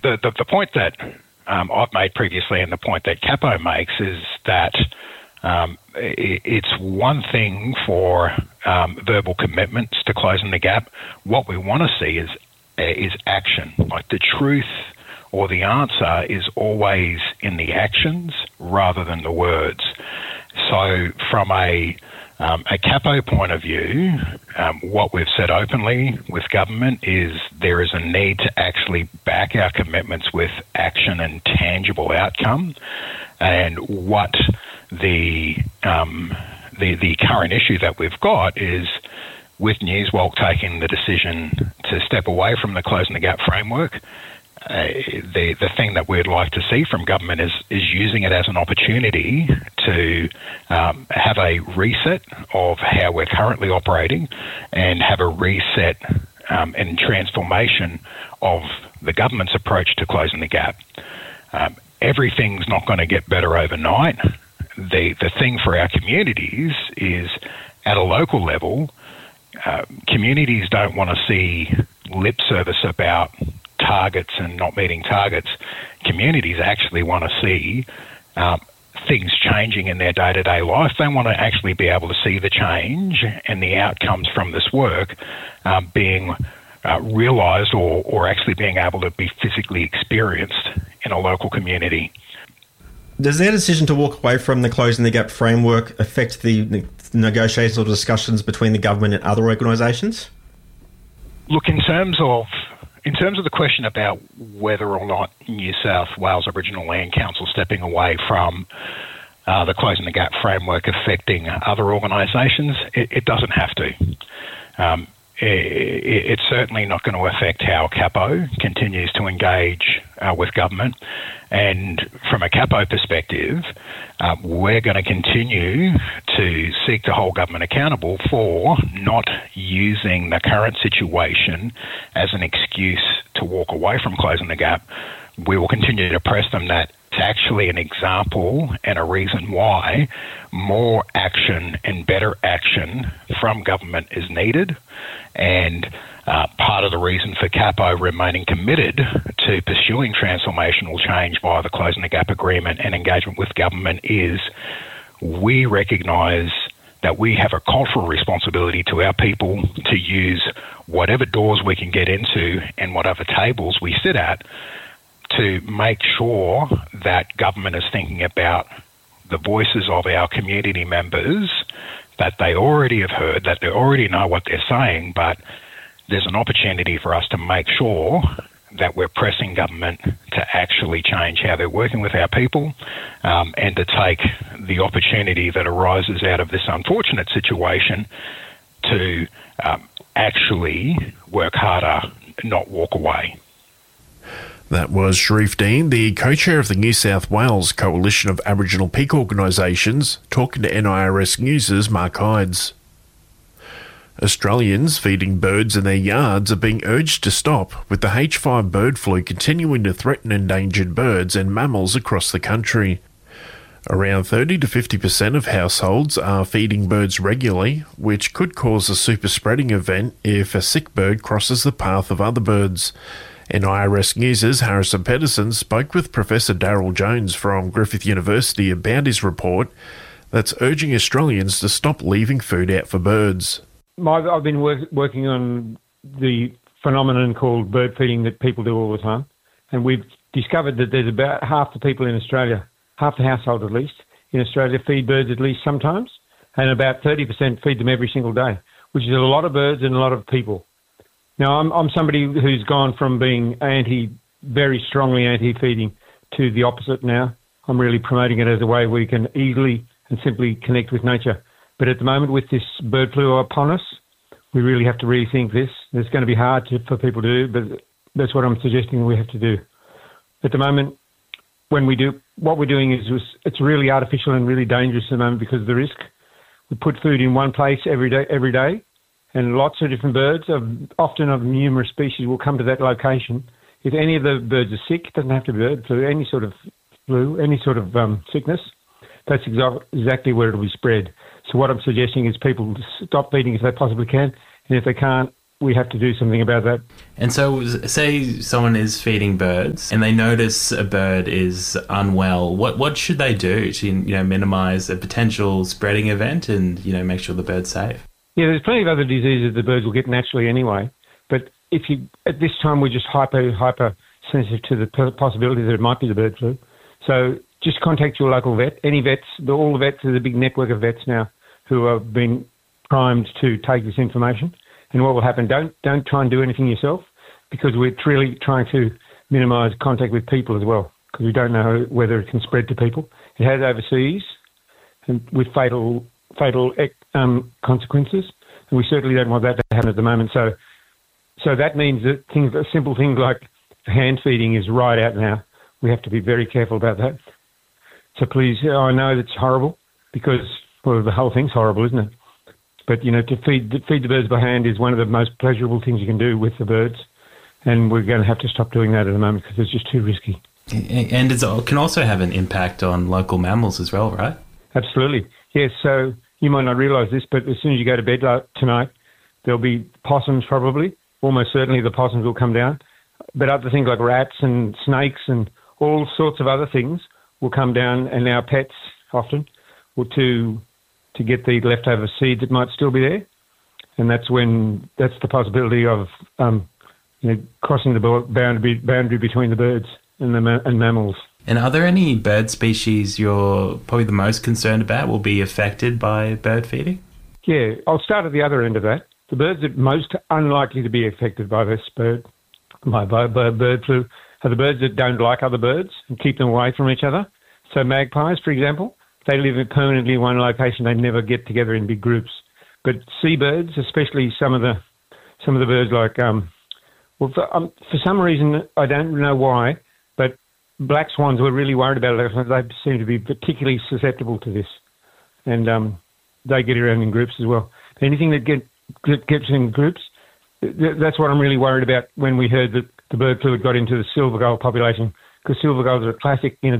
the point that I've made previously and the point that Capo makes is that it's one thing for verbal commitments to closing the gap. What we want to see is action. Like the truth or the answer is always in the actions rather than the words. So from a Capo point of view, what we've said openly with government is there is a need to actually back our commitments with action and tangible outcome. And what the current issue that we've got is with Newswalk taking the decision to step away from the Closing the Gap framework. The thing that we'd like to see from government is using it as an opportunity to have a reset of how we're currently operating and have a reset and transformation of the government's approach to closing the gap. Everything's not going to get better overnight. The thing for our communities is at a local level, communities don't want to see lip service about targets and not meeting targets. Communities actually want to see things changing in their day-to-day life. They want to actually be able to see the change and the outcomes from this work being realised or actually being able to be physically experienced in a local community. Does their decision to walk away from the Closing the Gap framework affect the negotiations or discussions between the government and other organisations? Look, in terms of the question about whether or not New South Wales Aboriginal Land Council stepping away from the Closing the Gap framework affecting other organisations, it doesn't have to. It's certainly not going to affect how Capo continues to engage with government. And from a Capo perspective, we're going to continue to seek to hold government accountable for not using the current situation as an excuse to walk away from Closing the Gap. We will continue to press them that it's actually an example and a reason why more action and better action from government is needed. And part of the reason for Capo remaining committed to pursuing transformational change via the Closing the Gap agreement and engagement with government is we recognise that we have a cultural responsibility to our people to use whatever doors we can get into and whatever tables we sit at to make sure that government is thinking about the voices of our community members that they already have heard, that they already know what they're saying, but there's an opportunity for us to make sure that we're pressing government to actually change how they're working with our people and to take the opportunity that arises out of this unfortunate situation to actually work harder, not walk away. That was Sharif Dean, the co-chair of the New South Wales Coalition of Aboriginal Peak Organisations, talking to NIRS News' Mark Hydes. Australians feeding birds in their yards are being urged to stop, with the H5 bird flu continuing to threaten endangered birds and mammals across the country. Around 30 to 50% of households are feeding birds regularly, which could cause a super spreading event if a sick bird crosses the path of other birds. NIRS News' Harrison Pedersen spoke with Professor Daryl Jones from Griffith University about his report that's urging Australians to stop leaving food out for birds. I've been working on the phenomenon called bird feeding that people do all the time, and we've discovered that there's about half the people in Australia, half the household at least, in Australia feed birds at least sometimes, and about 30% feed them every single day, which is a lot of birds and a lot of people. Now, I'm somebody who's gone from being very strongly anti-feeding to the opposite now. I'm really promoting it as a way we can easily and simply connect with nature. But at the moment, with this bird flu upon us, we really have to rethink this. It's going to be hard for people to do, but that's what I'm suggesting we have to do. At the moment, when we do, what we're doing is it's really artificial and really dangerous at the moment because of the risk. We put food in one place every day. And lots of different birds, often of numerous species, will come to that location. If any of the birds are sick, it doesn't have to be bird flu, any sort of sickness, that's exactly where it will be spread. So what I'm suggesting is people stop feeding if they possibly can, and if they can't, we have to do something about that. And so, say someone is feeding birds and they notice a bird is unwell. What should they do to minimise a potential spreading event and make sure the bird's safe? Yeah, there's plenty of other diseases the birds will get naturally anyway. But if you at this time we're just hyper sensitive to the possibility that it might be the bird flu. So just contact your local vet. Any vets, all the vets, there's a big network of vets now who have been primed to take this information. And what will happen, don't try and do anything yourself, because we're really trying to minimise contact with people as well, because we don't know whether it can spread to people. It has overseas and with fatal consequences, and we certainly don't want that to happen at the moment. So that means that simple things like hand feeding is right out now. We have to be very careful about that. So please, I know that's horrible because, well, the whole thing's horrible, isn't it? But, to feed the birds by hand is one of the most pleasurable things you can do with the birds. And we're going to have to stop doing that at the moment because it's just too risky. And it can also have an impact on local mammals as well, right? Absolutely. Yes, so you might not realise this, but as soon as you go to bed tonight, there'll be possums probably. Almost certainly the possums will come down. But other things like rats and snakes and all sorts of other things will come down, and our pets often will to get the leftover seed that might still be there. And that's the possibility of crossing the boundary between the birds and mammals. And are there any bird species you're probably the most concerned about will be affected by bird feeding? Yeah, I'll start at the other end of that. The birds that are most unlikely to be affected by this bird flu are the birds that don't like other birds and keep them away from each other. So magpies, for example, they live permanently in one location. They never get together in big groups. But seabirds, especially some of the birds like, for some reason, I don't know why, but black swans were really worried about it. They seem to be particularly susceptible to this. And they get around in groups as well. Anything that gets in groups, that's what I'm really worried about when we heard that the bird flu had got into the silver gull population, because silver gulls are a classic, they're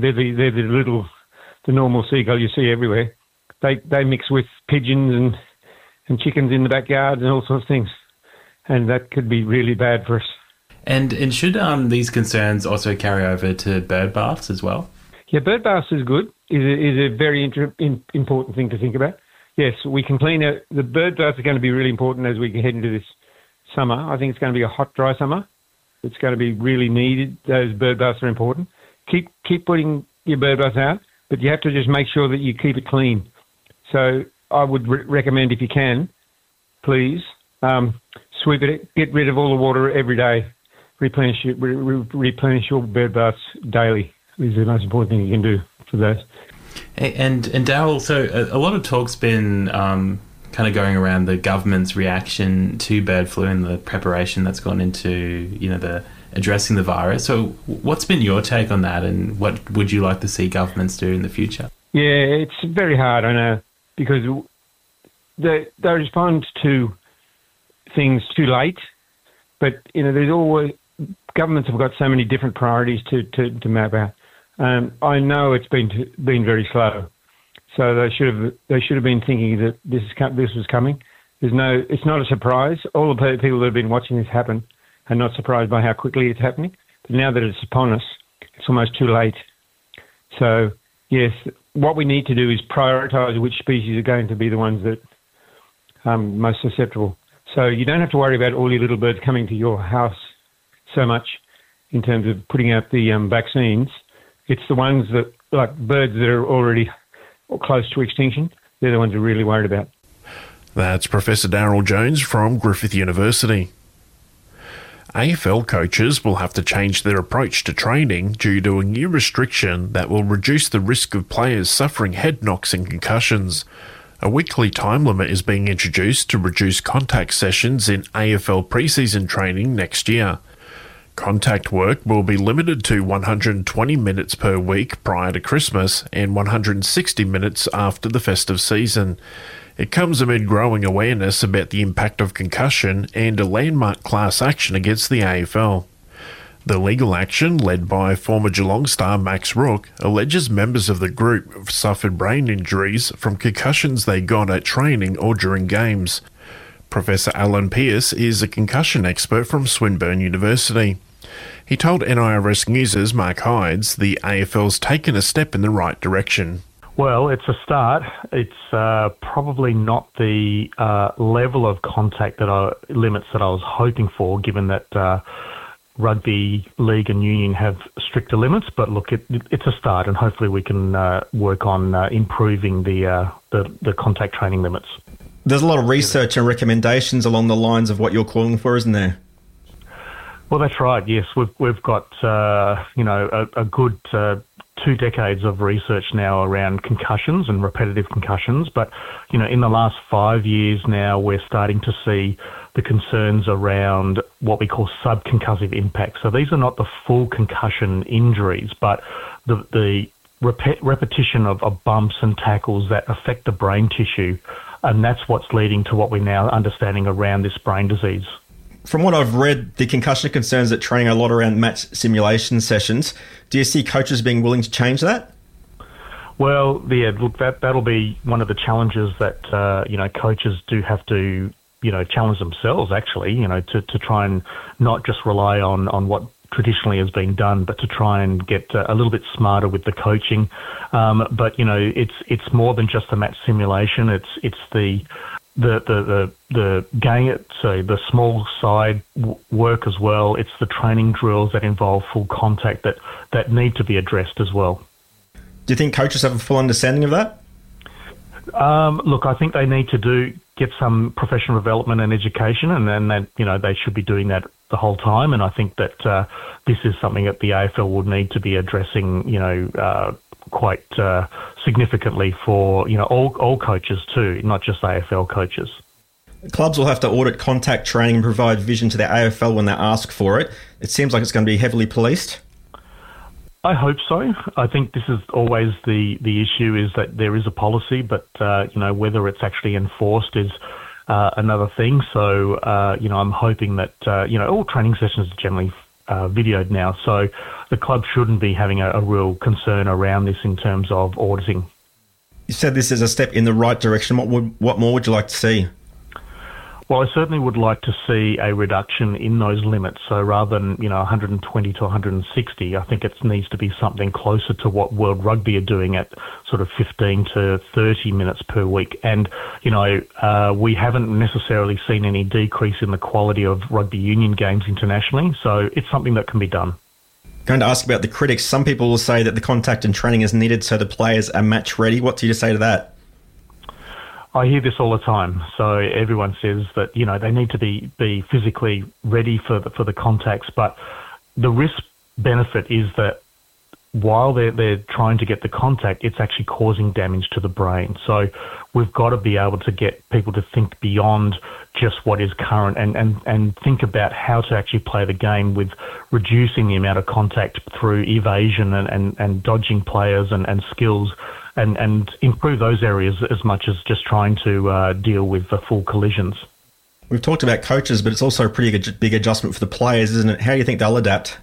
the normal seagull you see everywhere. They mix with pigeons and chickens in the backyards and all sorts of things. And that could be really bad for us. And should these concerns also carry over to bird baths as well? Yeah, bird baths is good, is a very important thing to think about. Yes, we can clean out. The bird baths are going to be really important as we head into this summer. I think it's going to be a hot, dry summer. It's going to be really needed. Those bird baths are important. Keep putting your bird baths out, but you have to just make sure that you keep it clean. So I would recommend, if you can, please, sweep it, get rid of all the water every day, replenish your bird baths daily is the most important thing you can do for those. And Daryl, so a lot of talk's been kind of going around the government's reaction to bird flu and the preparation that's gone into, the addressing the virus. So what's been your take on that, and what would you like to see governments do in the future? Yeah, it's very hard, I know, because they respond to things too late. But, there's always... Governments have got so many different priorities to map out. I know it's been very slow. So they should have been thinking that this was coming. It's not a surprise. All the people that have been watching this happen are not surprised by how quickly it's happening. But now that it's upon us, it's almost too late. So yes, what we need to do is prioritise which species are going to be the ones that are most susceptible. So you don't have to worry about all your little birds coming to your house so much in terms of putting out the vaccines. It's the ones that, like birds that are already close to extinction, they're the ones we're really worried about. That's Professor Daryl Jones from Griffith University. AFL coaches will have to change their approach to training due to a new restriction that will reduce the risk of players suffering head knocks and concussions. A weekly time limit is being introduced to reduce contact sessions in AFL preseason training next year. Contact work will be limited to 120 minutes per week prior to Christmas and 160 minutes after the festive season. It comes amid growing awareness about the impact of concussion and a landmark class action against the AFL. The legal action, led by former Geelong star Max Rook, alleges members of the group have suffered brain injuries from concussions they got at training or during games. Professor Alan Pearce is a concussion expert from Swinburne University. He told NIRS News' Mark Hydes the AFL's taken a step in the right direction. Well, it's a start. It's probably not the level of contact limits that I was hoping for, given that rugby league and union have stricter limits. But look, it's a start, and hopefully we can work on improving the contact training limits. There's a lot of research and recommendations along the lines of what you're calling for, isn't there? Well, that's right. Yes, we've got a good 2 decades of research now around concussions and repetitive concussions. But in the last 5 years now, we're starting to see the concerns around what we call subconcussive impacts. So these are not the full concussion injuries, but the repetition of bumps and tackles that affect the brain tissue, and that's what's leading to what we're now understanding around this brain disease. From what I've read, the concussion concerns that training a lot around match simulation sessions. Do you see coaches being willing to change that? Well, yeah, look, that'll be one of the challenges that coaches do have to challenge themselves actually, to try and not just rely on what traditionally has been done, but to try and get a little bit smarter with the coaching. But it's more than just the match simulation. It's the game, so the small side work as well. It's the training drills that involve full contact that need to be addressed as well. Do you think coaches have a full understanding of that? Look, I think they need to get some professional development and education, and then they should be doing that the whole time. And I think that this is something that the AFL would need to be addressing, quite significantly for all coaches too, not just AFL coaches. Clubs will have to audit contact training and provide vision to the AFL when they ask for it. It seems like it's going to be heavily policed. I hope so. I think this is always the issue, is that there is a policy, but whether it's actually enforced is another thing. So I'm hoping that all training sessions are generally videoed now, so the club shouldn't be having a real concern around this in terms of auditing. You said this is a step in the right direction. What more would you like to see? Well, I certainly would like to see a reduction in those limits. So rather than 120 to 160, I think it needs to be something closer to what World Rugby are doing at sort of 15 to 30 minutes per week. And we haven't necessarily seen any decrease in the quality of rugby union games internationally. So it's something that can be done. Going to ask about the critics. Some people will say that the contact and training is needed so the players are match ready. What do you say to that? I hear this all the time. So everyone says that they need to be physically ready for the contacts, but the risk benefit is that while they're trying to get the contact, it's actually causing damage to the brain. So we've got to be able to get people to think beyond just what is current and think about how to actually play the game with reducing the amount of contact through evasion and dodging players and skills, and improve those areas as much as just trying to deal with the full collisions. We've talked about coaches, but it's also a pretty big adjustment for the players, isn't it? How do you think they'll adapt?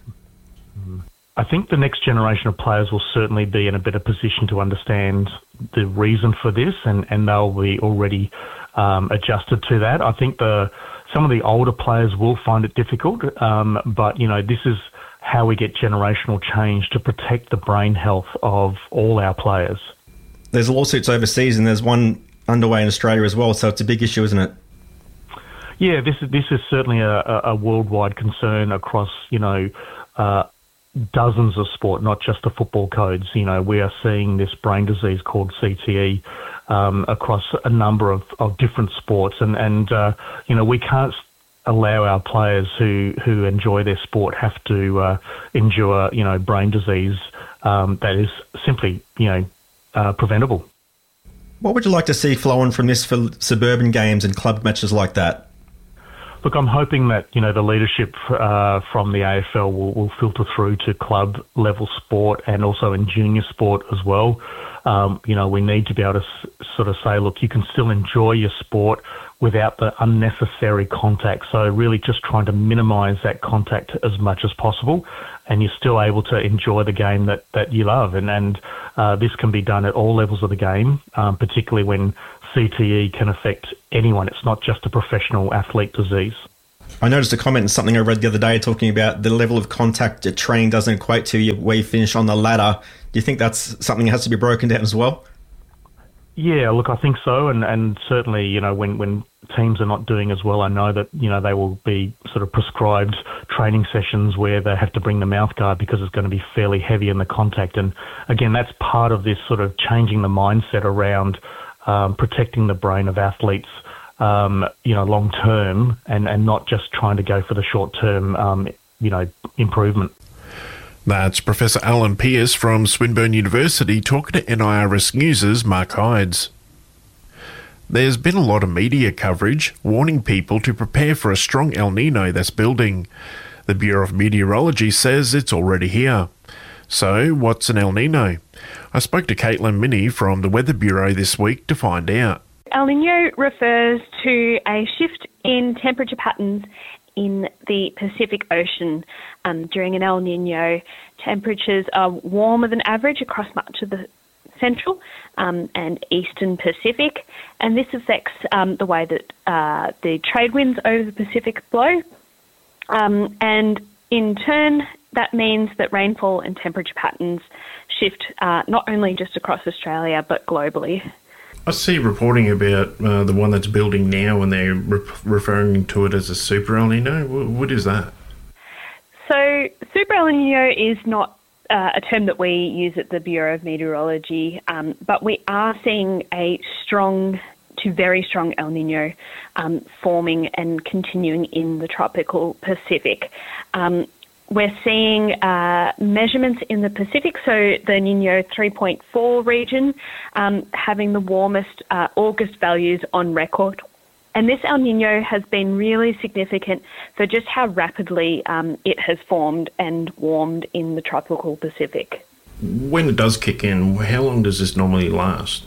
I think the next generation of players will certainly be in a better position to understand the reason for this, and they'll be already adjusted to that. I think some of the older players will find it difficult, but this is how we get generational change to protect the brain health of all our players. There's lawsuits overseas, and there's one underway in Australia as well, so it's a big issue, isn't it? Yeah, this is certainly a worldwide concern across, dozens of sport, not just the football codes. We are seeing this brain disease called CTE across a number of different sports, and we can't allow our players who enjoy their sport have to endure, brain disease that is simply, preventable. What would you like to see flowing from this for suburban games and club matches like that? Look, I'm hoping that, the leadership from the AFL will filter through to club level sport and also in junior sport as well. We need to be able to sort of say, look, you can still enjoy your sport without the unnecessary contact. So really just trying to minimise that contact as much as possible. and you're still able to enjoy the game that you love. And this can be done at all levels of the game, particularly when CTE can affect anyone. It's not just a professional athlete disease. I noticed a comment in something I read the other day talking about the level of contact at training doesn't equate to where you finish on the ladder. Do you think that's something that has to be broken down as well? Yeah, look, I think so, and certainly, you know, when teams are not doing as well, I know that, you know, they will be sort of prescribed training sessions where they have to bring the mouthguard because it's going to be fairly heavy in the contact. And again, that's part of this sort of changing the mindset around protecting the brain of athletes, you know, long term, and not just trying to go for the short term, you know, improvement. That's Professor Alan Pearce from Swinburne University talking to NIRS News' Mark Hydes. There's been a lot of media coverage warning people to prepare for a strong El Nino that's building. The Bureau of Meteorology says it's already here. So, what's an El Nino? I spoke to Caitlin Minnie from the Weather Bureau this week to find out. El Nino refers to a shift in temperature patterns in the Pacific Ocean. During an El Nino, temperatures are warmer than average across much of the central and eastern Pacific, and this affects the way that the trade winds over the Pacific blow, and in turn that means that rainfall and temperature patterns shift not only just across Australia but globally. I see reporting about the one that's building now, and they're referring to it as a super El Nino. What is that? So, super El Nino is not a term that we use at the Bureau of Meteorology, but we are seeing a strong to very strong El Nino forming and continuing in the tropical Pacific. We're seeing measurements in the Pacific, so the Nino 3.4 region having the warmest August values on record. And this El Nino has been really significant for just how rapidly it has formed and warmed in the tropical Pacific. When it does kick in, how long does this normally last?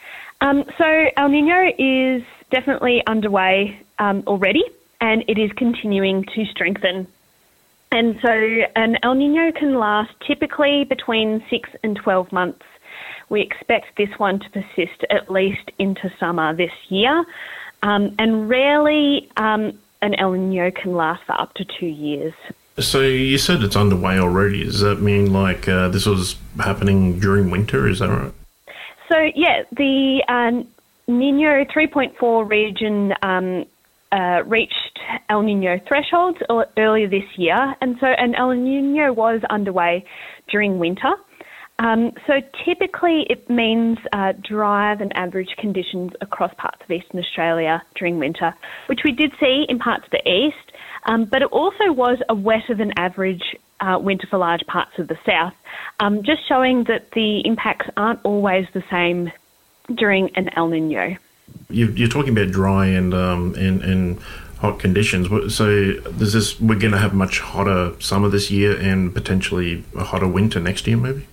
So El Nino is definitely underway already, and it is continuing to strengthen. And so an El Nino can last typically between 6 and 12 months. We expect this one to persist at least into summer this year. And rarely an El Nino can last for up to 2 years. So you said it's underway already. Does that mean like this was happening during winter? Is that right? So, yeah, the Nino 3.4 region reached El Nino thresholds earlier this year, and so an El Nino was underway during winter. So typically it means drier than average conditions across parts of eastern Australia during winter, which we did see in parts of the east, but it also was a wetter than average winter for large parts of the south, just showing that the impacts aren't always the same during an El Nino. You're talking about dry and hot conditions. So does this, we're going to have much hotter summer this year and potentially a hotter winter next year, maybe?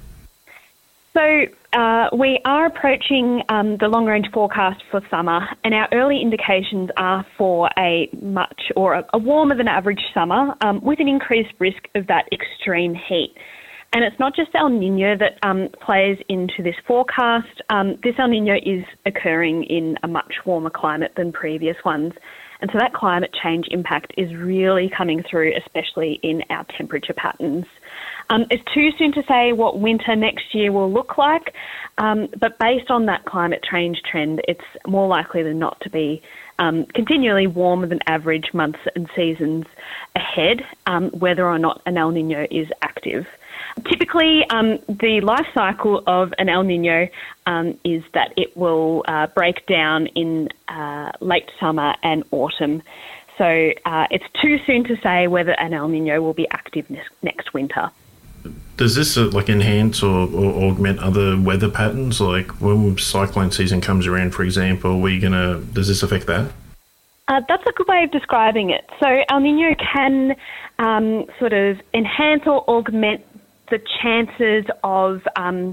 So we are approaching the long-range forecast for summer, and our early indications are for a warmer than average summer with an increased risk of that extreme heat. And it's not just El Nino that plays into this forecast. This El Nino is occurring in a much warmer climate than previous ones. And so that climate change impact is really coming through, especially in our temperature patterns. It's too soon to say what winter next year will look like, but based on that climate change trend, it's more likely than not to be continually warmer than average months and seasons ahead, whether or not an El Nino is active. Typically, the life cycle of an El Nino is that it will break down in late summer and autumn. So it's too soon to say whether an El Nino will be active next winter. Does this enhance or augment other weather patterns? Like when cyclone season comes around, for example, does this affect that? That's a good way of describing it. So El Nino can sort of enhance or augment the chances of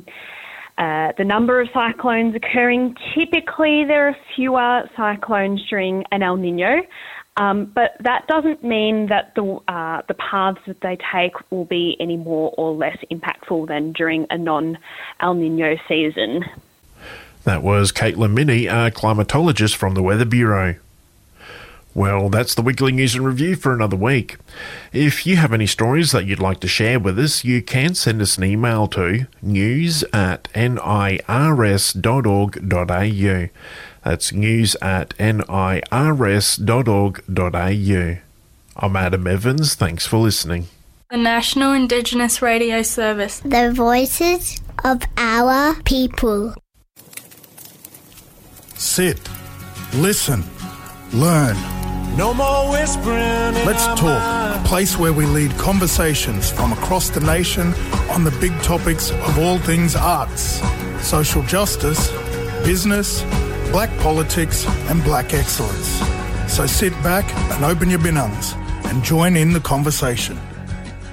the number of cyclones occurring. Typically, there are fewer cyclones during an El Nino, But that doesn't mean that the paths that they take will be any more or less impactful than during a non-El Niño season. That was Caitlin Minnie, a climatologist from the Weather Bureau. Well, that's the weekly news and review for another week. If you have any stories that you'd like to share with us, you can send us an email to news@nirs.org.au. That's news@nirs.org.au. I'm Adam Evans. Thanks for listening. The National Indigenous Radio Service. The voices of our people. Sit, listen, learn. No more whispering. Let's talk, a place where we lead conversations from across the nation on the big topics of all things arts, social justice, business, black politics and black excellence. So sit back and open your binungs and join in the conversation.